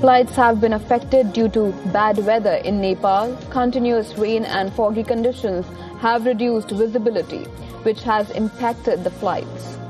Flights have been affected due to bad weather in Nepal. Continuous rain and foggy conditions have reduced visibility, which has impacted the flights.